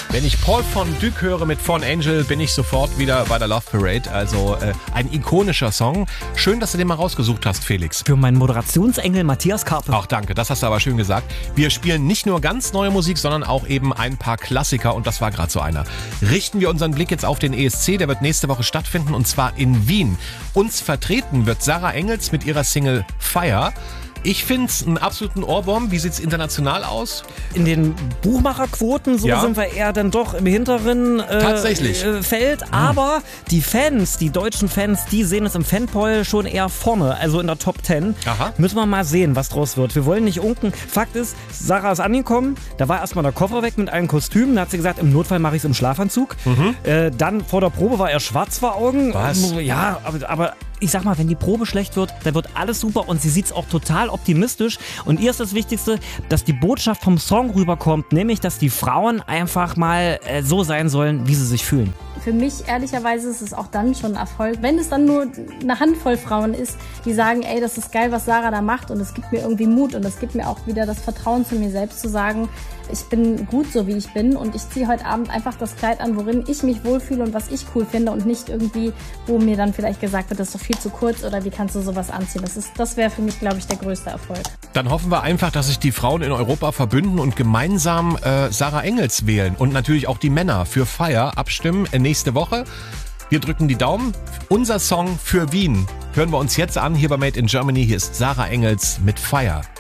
Wenn ich Paul von Dyk höre mit Von Angel, bin ich sofort wieder bei der Love Parade. Also ein ikonischer Song. Schön, dass du den mal rausgesucht hast, Felix. Für meinen Moderationsengel Matthias Karpe. Ach, danke, das hast du aber schön gesagt. Wir spielen nicht nur ganz neue Musik, sondern auch eben ein paar Klassiker und das war gerade so einer. Richten wir unseren Blick jetzt auf den ESC, der wird nächste Woche stattfinden und zwar in Wien. Uns vertreten wird Sarah Engels mit ihrer Single Fire. Ich finde es einen absoluten Ohrwurm. Wie sieht es international aus? In den Buchmacherquoten sind wir eher dann doch im hinteren Feld. Aber die Fans, die deutschen Fans, die sehen es im Fanpoll schon eher vorne, also in der Top 10. Aha. Müssen wir mal sehen, was draus wird. Wir wollen nicht unken. Fakt ist, Sarah ist angekommen, da war erstmal der Koffer weg mit allen Kostümen. Da hat sie gesagt, im Notfall mache ich es im Schlafanzug. Dann vor der Probe war er schwarz vor Augen. Was? Ja, aber ich sag mal, wenn die Probe schlecht wird, dann wird alles super und sie sieht's auch total optimistisch. Und ihr ist das Wichtigste, dass die Botschaft vom Song rüberkommt, nämlich, dass die Frauen einfach mal so sein sollen, wie sie sich fühlen. Für mich, ehrlicherweise, ist es auch dann schon ein Erfolg, wenn es dann nur eine Handvoll Frauen ist, die sagen, ey, das ist geil, was Sarah da macht und es gibt mir irgendwie Mut und es gibt mir auch wieder das Vertrauen zu mir selbst zu sagen, ich bin gut so, wie ich bin und ich ziehe heute Abend einfach das Kleid an, worin ich mich wohlfühle und was ich cool finde und nicht irgendwie, wo mir dann vielleicht gesagt wird, das ist doch viel zu kurz oder wie kannst du sowas anziehen. Das wäre für mich, glaube ich, der größte Erfolg. Dann hoffen wir einfach, dass sich die Frauen in Europa verbünden und gemeinsam Sarah Engels wählen und natürlich auch die Männer für Fire abstimmen nächste Woche. Wir drücken die Daumen. Unser Song für Wien hören wir uns jetzt an hier bei Made in Germany. Hier ist Sarah Engels mit Fire.